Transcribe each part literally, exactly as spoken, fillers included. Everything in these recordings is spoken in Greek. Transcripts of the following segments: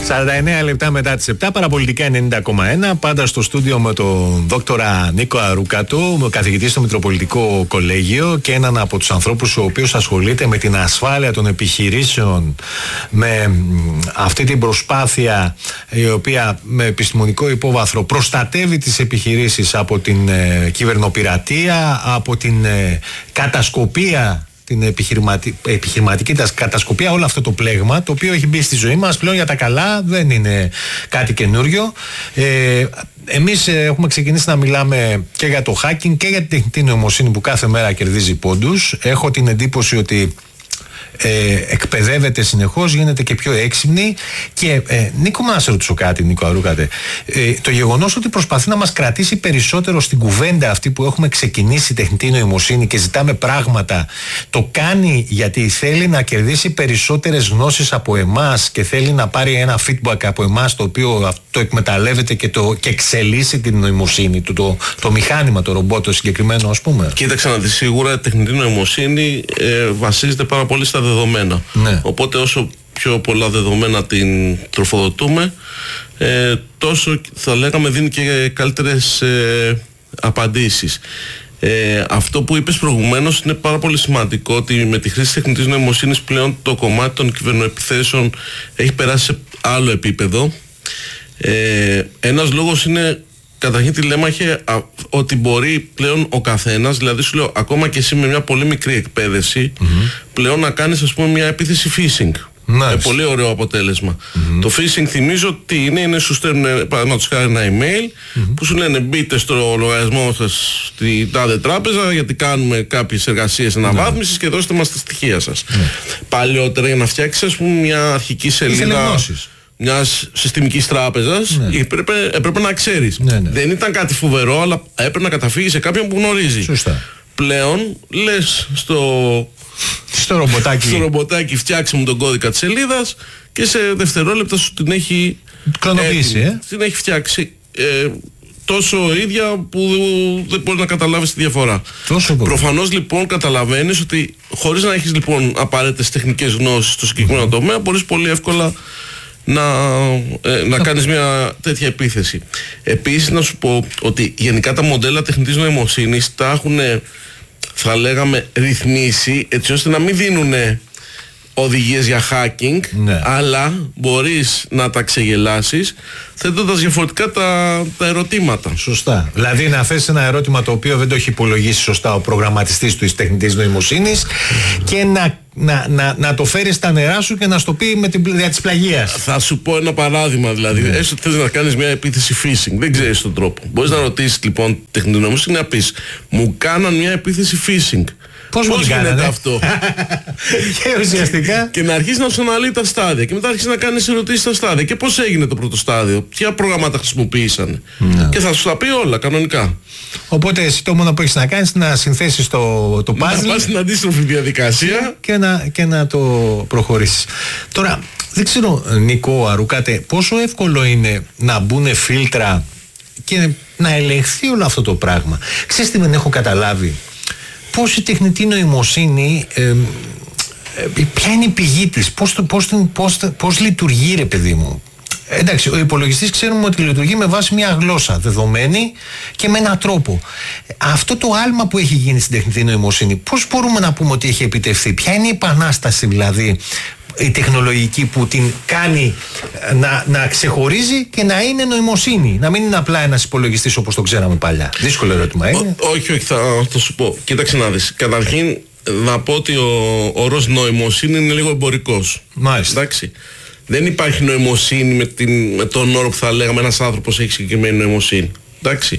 σαράντα εννέα λεπτά μετά τις επτά, Παραπολιτικά ενενήντα κόμμα ένα. Πάντα στο στούντιο με τον δόκτορα Νίκο Αρούκατο, καθηγητή στο Μητροπολιτικό Κολέγιο και έναν από τους ανθρώπους ο οποίος ασχολείται με την ασφάλεια των επιχειρήσεων, με αυτή την προσπάθεια η οποία με επιστημονικό υπόβαθρο προστατεύει τις επιχειρήσεις από την ε, κυβερνοπειρατεία, από την ε, κατασκοπία, την επιχειρηματι... επιχειρηματική κατασκοπία, όλο αυτό το πλέγμα το οποίο έχει μπει στη ζωή μας πλέον για τα καλά, δεν είναι κάτι καινούριο. Ε, εμείς έχουμε ξεκινήσει να μιλάμε και για το hacking και για την τεχνητή νοημοσύνη που κάθε μέρα κερδίζει πόντους. Έχω την εντύπωση ότι Ε, εκπαιδεύεται συνεχώς, γίνεται και πιο έξυπνη. Και ε, Νίκο, να σε ρωτήσω κάτι, Νίκο Αρούκατε. Ε, το γεγονός ότι προσπαθεί να μας κρατήσει περισσότερο στην κουβέντα αυτή που έχουμε ξεκινήσει, τεχνητή νοημοσύνη, και ζητάμε πράγματα, το κάνει γιατί θέλει να κερδίσει περισσότερες γνώσεις από εμάς και θέλει να πάρει ένα feedback από εμάς, το οποίο το εκμεταλλεύεται και, το, και εξελίσσει την νοημοσύνη του, το, το μηχάνημα, το ρομπότ, το συγκεκριμένο, ας πούμε. Κοίταξε να δεις, σίγουρα η τεχνητή νοημοσύνη ε, βασίζεται πάρα πολύ στα δεδομένα. Ναι. Οπότε όσο πιο πολλά δεδομένα την τροφοδοτούμε, ε, τόσο θα λέγαμε δίνει και καλύτερες ε, απαντήσεις. Ε, αυτό που είπες προηγουμένως είναι πάρα πολύ σημαντικό, ότι με τη χρήση τεχνητής νοημοσύνης πλέον το κομμάτι των κυβερνοεπιθέσεων έχει περάσει σε άλλο επίπεδο. Ε, ένας λόγος είναι καταρχήν τηλέμαχε, ότι μπορεί πλέον ο καθένας, δηλαδή σου λέω ακόμα και εσύ με μια πολύ μικρή εκπαίδευση, mm-hmm. πλέον να κάνεις, ας πούμε, μια επίθεση phishing. Nice. Με πολύ ωραίο αποτέλεσμα. Mm-hmm. Το phishing, θυμίζω τι είναι, είναι σου στέλνουν παραδείγματος χάρη ένα email mm-hmm. που σου λένε μπείτε στο λογαριασμό σας στην τάδε τράπεζα γιατί κάνουμε κάποιες εργασίες αναβάθμισης mm-hmm. και δώστε μας τα στοιχεία σας. Mm-hmm. Παλιότερα, για να φτιάξεις, ας πούμε, μια αρχική σελίδα μιας συστημικής τράπεζας, ναι. έπρεπε, έπρεπε να ξέρεις. Ναι, ναι. Δεν ήταν κάτι φοβερό, αλλά έπρεπε να καταφύγεις σε κάποιον που γνωρίζει. Σωστά. Πλέον λες στο, στο, ρομποτάκι. στο ρομποτάκι φτιάξε μου τον κώδικα της σελίδας και σε δευτερόλεπτα σου την έχει κλωνοποιήσει, ε? την έχει φτιάξει ε, τόσο ίδια που δεν μπορείς να καταλάβεις τη διαφορά. Προφανώς λοιπόν καταλαβαίνεις ότι χωρίς να έχεις λοιπόν απαραίτητες τεχνικές γνώσεις στο συγκεκριμένο mm-hmm. τομέα, μπορείς πολύ εύκολα να, ε, να κάνεις μια τέτοια επίθεση. Επίσης να σου πω ότι γενικά τα μοντέλα τεχνητής νοημοσύνης τα έχουν, θα λέγαμε, ρυθμίσει έτσι ώστε να μην δίνουν οδηγίες για hacking, ναι. αλλά μπορείς να τα ξεγελάσεις θέτοντας διαφορετικά τα, τα ερωτήματα. Σωστά. Δηλαδή να θέσεις ένα ερώτημα το οποίο δεν το έχει υπολογίσει σωστά ο προγραμματιστής της τεχνητής νοημοσύνης mm. και να, να, να, να το φέρεις στα νερά σου και να στο πει με την πλαγιά της πλαγίας. Θα σου πω ένα παράδειγμα, δηλαδή. Mm. Έστω ότι θες να κάνεις μια επίθεση phishing, δεν ξέρεις τον τρόπο. Μπορείς mm. να ρωτήσεις λοιπόν τεχνητή νοημοσύνη, να πεις μου κάναν μια επίθεση phishing. Πώς, Πώς γίνεται κάνανε? αυτό? Και ουσιαστικά και να αρχίσει να σου αναλύει τα στάδια και μετά αρχίσει να κάνεις ερωτήσεις στα στάδια και πώς έγινε το πρώτο στάδιο, ποια προγράμματα χρησιμοποίησαν mm. και θα σου τα πει όλα κανονικά. Οπότε εσύ το μόνο που έχεις να κάνεις είναι να συνθέσεις το, το puzzle, να πας στην αντίστροφη διαδικασία και να, και να το προχωρήσεις. Τώρα δεν ξέρω, Νίκο Αρούκατε, πόσο εύκολο είναι να μπουν φίλτρα και να ελεγχθεί όλο αυτό το πράγμα. Ξέρεις τι δεν έχω καταλάβει? Πώς η τεχνητή νοημοσύνη, ε, ε, ποια είναι η πηγή της, πώς, το, πώς, πώς, πώς λειτουργεί, ρε παιδί μου. Εντάξει, ο υπολογιστής ξέρουμε ότι λειτουργεί με βάση μια γλώσσα δεδομένη και με έναν τρόπο. Αυτό το άλμα που έχει γίνει στην τεχνητή νοημοσύνη, πώς μπορούμε να πούμε ότι έχει επιτευχθεί? Ποια είναι η επανάσταση δηλαδή η τεχνολογική που την κάνει να, να ξεχωρίζει και να είναι νοημοσύνη, να μην είναι απλά ένας υπολογιστής όπως το ξέραμε παλιά? Δύσκολο ερώτημα είναι. Ό, όχι, όχι, θα, θα σου πω. Κοίταξε να δεις. Καταρχήν να πω ότι ο όρος νοημοσύνη είναι λίγο εμπορικός. Μάλιστα. Εντάξει. Δεν υπάρχει νοημοσύνη με, την, με τον όρο που θα λέγαμε ένας άνθρωπος έχει συγκεκριμένη νοημοσύνη. Εντάξει.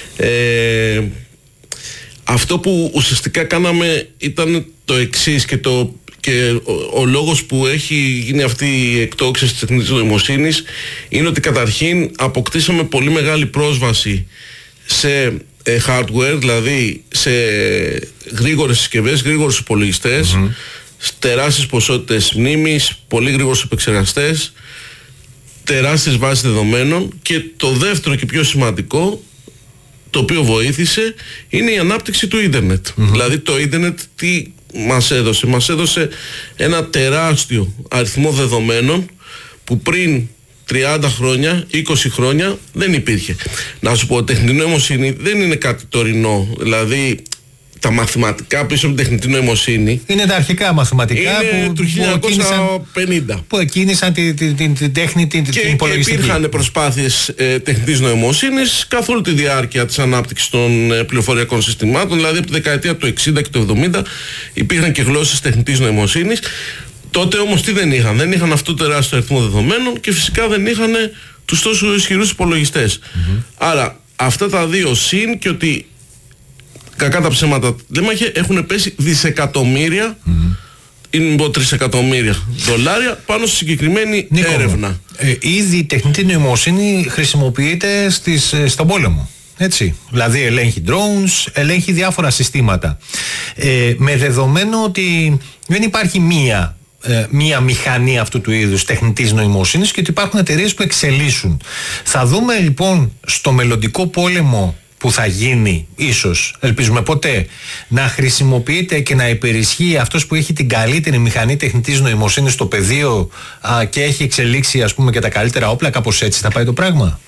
Ε, αυτό που ουσιαστικά κάναμε ήταν το εξής και το και ο, ο λόγος που έχει γίνει αυτή η εκτόξευση της τεχνητής νοημοσύνης είναι ότι καταρχήν αποκτήσαμε πολύ μεγάλη πρόσβαση σε ε, hardware, δηλαδή σε γρήγορες συσκευές, γρήγορους υπολογιστές, mm-hmm. τεράστιες ποσότητες μνήμης, πολύ γρήγορους επεξεργαστές, τεράστιες βάσεις δεδομένων και το δεύτερο και πιο σημαντικό, το οποίο βοήθησε, είναι η ανάπτυξη του ίντερνετ. Mm-hmm. Δηλαδή το ίντερνετ τι μας έδωσε? Μας έδωσε ένα τεράστιο αριθμό δεδομένων που πριν τριάντα χρόνια, είκοσι χρόνια δεν υπήρχε. Να σου πω, τεχνητή νοημοσύνη δεν είναι κάτι τωρινό. Δηλαδή, τα μαθηματικά πίσω από την τεχνητή νοημοσύνη είναι τα αρχικά μαθηματικά είναι που, του χίλια εννιακόσια πενήντα που εκκίνησαν την, την, την, την τέχνη την, και, την υπολογιστική. Και υπήρχαν προσπάθειες ε, τεχνητής νοημοσύνης καθ' όλη τη διάρκεια της ανάπτυξης των ε, πληροφοριακών συστημάτων. Δηλαδή από τη δεκαετία του εξήντα και του εβδομήντα υπήρχαν και γλώσσες τεχνητής νοημοσύνης. Τότε όμως τι δεν είχαν? Δεν είχαν αυτό το τεράστιο αριθμό δεδομένων και φυσικά δεν είχαν τους τόσο ισχυρούς υπολογιστές. Mm-hmm. Άρα αυτά τα δύο συν και ότι κακά τα ψέματα λέμαχε, έχουν πέσει δισεκατομμύρια mm-hmm. ή μήπως τρισεκατομμύρια δολάρια πάνω στη συγκεκριμένη Νίκο, έρευνα. Ε, ήδη η τεχνητή νοημοσύνη χρησιμοποιείται στις, στον πόλεμο. Έτσι. Δηλαδή ελέγχει drones, ελέγχει διάφορα συστήματα. Ε, με δεδομένο ότι δεν υπάρχει μία, ε, μία μηχανή αυτού του είδους τεχνητής νοημοσύνης και ότι υπάρχουν εταιρείες που εξελίσσουν. Θα δούμε λοιπόν στο μελλοντικό πόλεμο που θα γίνει, ίσως, ελπίζουμε ποτέ, να χρησιμοποιείται και να υπερισχύει αυτός που έχει την καλύτερη μηχανή τεχνητής νοημοσύνης στο πεδίο α, και έχει εξελίξει, ας πούμε, και τα καλύτερα όπλα. Κάπως έτσι θα πάει το πράγμα?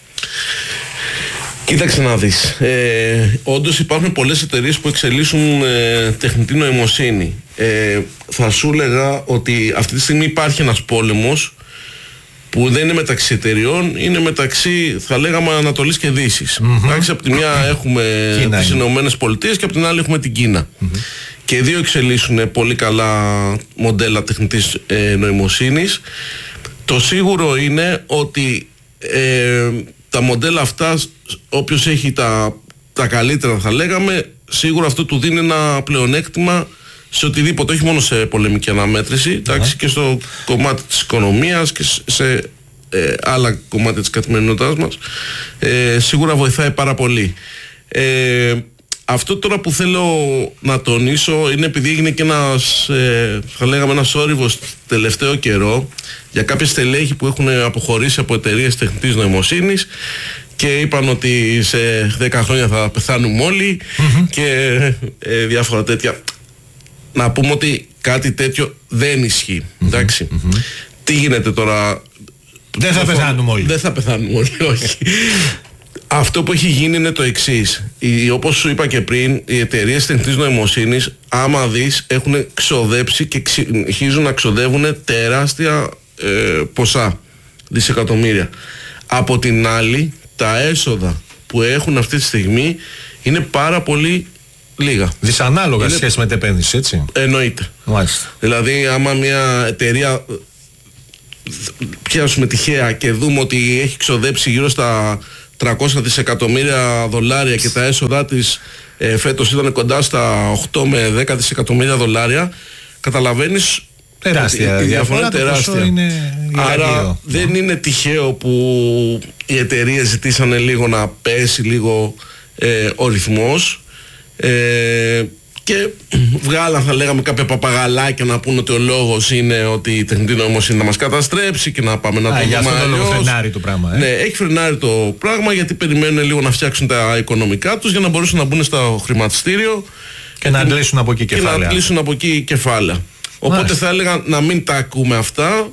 Κοίταξε να δεις. Ε, όντως υπάρχουν πολλές εταιρείες που εξελίσσουν ε, τεχνητή νοημοσύνη. Ε, θα σου έλεγα ότι αυτή τη στιγμή υπάρχει ένας πόλεμος που δεν είναι μεταξύ εταιριών, είναι μεταξύ, θα λέγαμε, Ανατολής και Δύσης. Mm-hmm. Εντάξει, από τη μια έχουμε Κίνα τις Ηνωμένες Πολιτείες και από την άλλη έχουμε την Κίνα. Mm-hmm. Και οι δύο εξελίσσουν πολύ καλά μοντέλα τεχνητής ε, νοημοσύνης. Το σίγουρο είναι ότι ε, τα μοντέλα αυτά, όποιος έχει τα, τα καλύτερα, θα λέγαμε, σίγουρα αυτό του δίνει ένα πλεονέκτημα σε οτιδήποτε, όχι μόνο σε πολεμική αναμέτρηση, εντάξει, και στο κομμάτι της οικονομίας και σε ε, άλλα κομμάτια της καθημερινότητάς μας. Ε, σίγουρα βοηθάει πάρα πολύ. Ε, αυτό τώρα που θέλω να τονίσω είναι επειδή έγινε και ένας, ε, θα λέγαμε, ένας όρυβος τελευταίο καιρό για κάποιες στελέχη που έχουν αποχωρήσει από εταιρείες τεχνητής νοημοσύνης και είπαν ότι σε δέκα χρόνια θα πεθάνουμε όλοι mm-hmm. και ε, διάφορα τέτοια. Να πούμε ότι κάτι τέτοιο δεν ισχύει. Mm-hmm. Εντάξει. Mm-hmm. Τι γίνεται τώρα? Δεν θα πεθάνουμε όλοι. Δεν θα πεθάνουμε όλοι, όχι. Αυτό που έχει γίνει είναι το εξής. Όπως σου είπα και πριν, οι εταιρείες τεχνητής νοημοσύνης, άμα δεις, έχουν ξοδέψει και συνεχίζουν να ξοδεύουν τεράστια ε, ποσά, δισεκατομμύρια. Από την άλλη, τα έσοδα που έχουν αυτή τη στιγμή είναι πάρα πολύ λίγα. Δυσανάλογα είναι... σχέση με την επένδυση, έτσι. Εννοείται. Μάλιστα. Δηλαδή, άμα μια εταιρεία πιάσουμε τυχαία και δούμε ότι έχει ξοδέψει γύρω στα τριακόσια δισεκατομμύρια δολάρια και τα έσοδά της ε, φέτος ήταν κοντά στα οκτώ με δέκα δισεκατομμύρια δολάρια, καταλαβαίνεις τεράστια η διαφορά, είναι τεράστια. Είναι άρα δεν είναι τυχαίο που οι εταιρείες ζητήσανε λίγο να πέσει λίγο ε, ο ρυθμός ε, και βγάλαν, θα λέγαμε, κάποια παπαγαλάκια να πούνε ότι ο λόγος είναι ότι η τεχνητή νοημοσύνη να μας καταστρέψει και να πάμε να το δούμε αλλιώς. Για αυτό το φρενάρει το πράγμα. Ε? Ναι, έχει φρενάρει το πράγμα γιατί περιμένουν λίγο να φτιάξουν τα οικονομικά τους για να μπορέσουν να μπουν στο χρηματιστήριο και, και να αντλήσουν από εκεί κεφάλαια. Και να αντλήσουν από εκεί κεφάλαια. Οπότε Μάλιστα. θα έλεγα να μην τα ακούμε αυτά.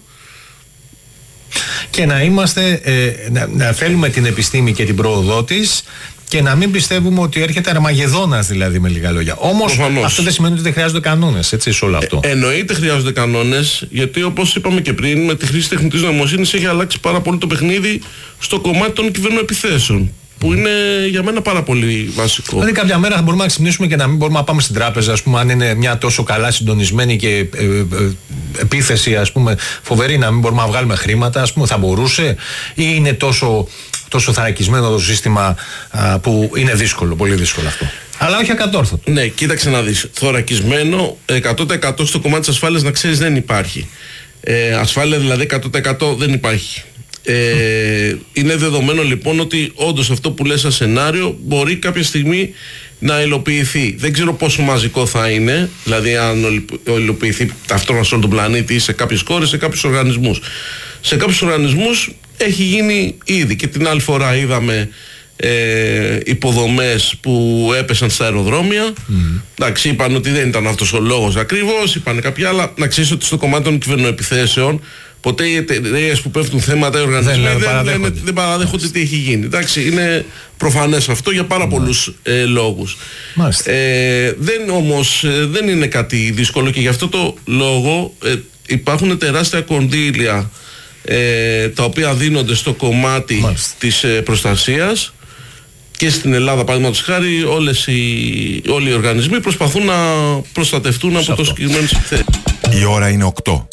Και να είμαστε, ε, να, να θέλουμε την επιστήμη και την πρόοδό της και να μην πιστεύουμε ότι έρχεται Αρμαγεδόνας, δηλαδή, με λίγα λόγια. Όμως Προφανώς. αυτό δεν σημαίνει ότι δεν χρειάζονται κανόνες, έτσι, σε όλο αυτό. Ε, εννοείται χρειάζονται κανόνες, γιατί όπως είπαμε και πριν, με τη χρήση τεχνητής νοημοσύνης έχει αλλάξει πάρα πολύ το παιχνίδι στο κομμάτι των κυβερνοεπιθέσεων. Που είναι για μένα πάρα πολύ βασικό. Δηλαδή, κάποια μέρα θα μπορούμε να ξυπνήσουμε και να μην μπορούμε να πάμε στην τράπεζα, ας πούμε, αν είναι μια τόσο καλά συντονισμένη και ε, ε, επίθεση, ας πούμε, φοβερή, να μην μπορούμε να βγάλουμε χρήματα, ας πούμε, θα μπορούσε, ή είναι τόσο, τόσο θωρακισμένο το σύστημα α, που είναι δύσκολο, πολύ δύσκολο αυτό. Αλλά όχι ακατόρθωτο. Ναι, κοίταξε να δεις. Θωρακισμένο εκατό τοις εκατό στο κομμάτι της ασφάλειας, να ξέρεις, δεν υπάρχει. Ε, ασφάλεια δηλαδή εκατό τοις εκατό δεν υπάρχει. Ε, είναι δεδομένο λοιπόν ότι όντως αυτό που λες σαν σενάριο μπορεί κάποια στιγμή να υλοποιηθεί. Δεν ξέρω πόσο μαζικό θα είναι, δηλαδή αν υλοποιηθεί ταυτόχρονα σε όλο τον πλανήτη ή σε κάποιες χώρες, σε κάποιους οργανισμούς. Σε κάποιους οργανισμούς έχει γίνει ήδη και την άλλη φορά είδαμε ε, υποδομές που έπεσαν στα αεροδρόμια. Mm. Εντάξει, είπαν ότι δεν ήταν αυτός ο λόγος ακριβώς, είπαν κάποια άλλα. Να ξέρεις ότι στο κομμάτι των κυβερνοεπιθέσεων Ποτέ οι εταιρείες που πέφτουν θέματα, οι οργανισμοί δεν, δεν, δεν, δεν παραδέχονται τι έχει γίνει. Εντάξει, είναι προφανές αυτό για πάρα πολλούς ε, λόγους. Ε, δεν όμως ε, δεν είναι κάτι δύσκολο και γι' αυτό το λόγο ε, υπάρχουν τεράστια κονδύλια ε, τα οποία δίνονται στο κομμάτι Μάλιστα. της ε, προστασίας. Και στην Ελλάδα, παραδείγματος χάρη, όλες οι, όλοι οι οργανισμοί προσπαθούν να προστατευτούν Σαφώ. από το συγκεκριμένο συμφέρον. Η ώρα είναι οκτώ.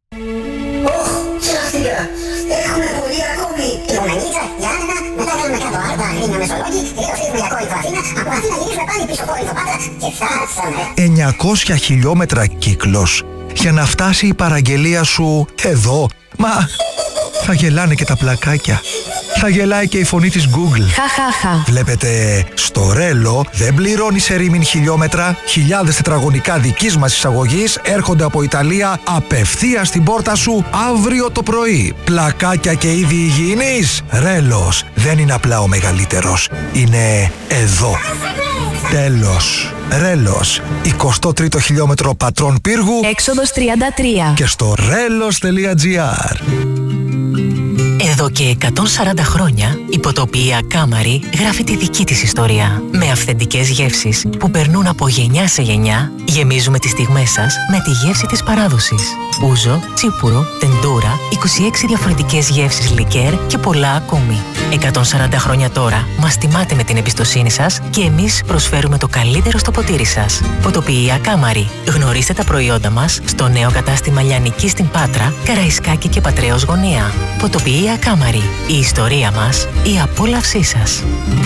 Έχουμε πολύ ακόμη. Λιμανίτσα, Γιάννενα, μετά κάνουμε κάτω Άρτα, Αγρίνια, Μεσολόγγι, τελείω φύγουμε για Κόρινθο Αθήνα, από Αθήνα γυρίσουμε πάλι πίσω Κόρινθο Πάτρα και φτάσαμε. εννιακόσια χιλιόμετρα κύκλος για να φτάσει η παραγγελία σου εδώ. Μα θα γελάνε και τα πλακάκια. Θα γελάει και η φωνή της Google. Χαχαχα. Βλέπετε, στο Ρέλο δεν πληρώνει σε ρήμην χιλιόμετρα. Χιλιάδες τετραγωνικά δικής μας εισαγωγής έρχονται από Ιταλία απευθείας στην πόρτα σου αύριο το πρωί. Πλακάκια και είδη υγιεινής. Ρέλος δεν είναι απλά ο μεγαλύτερος. Είναι εδώ. Τέλος. Ρέλος. εικοστό τρίτο χιλιόμετρο Πατρών Πύργου. Έξοδος τριάντα τρία. Και στο ρέλος τελεία τζι άρ. Εδώ και εκατόν σαράντα χρόνια η ποτοπία Κάμαρη γράφει τη δική της ιστορία. Με αυθεντικές γεύσεις που περνούν από γενιά σε γενιά, γεμίζουμε τις στιγμές σας με τη γεύση της παράδοσης. Ούζο, τσίπουρο, τεντούρα, είκοσι έξι διαφορετικές γεύσεις λικέρ και πολλά ακόμη. εκατόν σαράντα χρόνια τώρα μας τιμάτε με την εμπιστοσύνη σας και εμείς προσφέρουμε το καλύτερο στο ποτήρι σας. Ποτοπία Κάμαρη. Γνωρίστε τα προϊόντα μας στο νέο κατάστημα Λιανική στην Πάτρα, Καραϊσκάκη και Πατρέως Γωνία. Ποτοπία Κάμαρη. Η ιστορία μας, η απόλαυσή σας.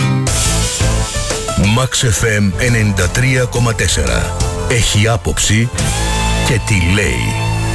Max εφ εμ ενενήντα τρία κόμμα τέσσερα. Έχει άποψη και τι λέει.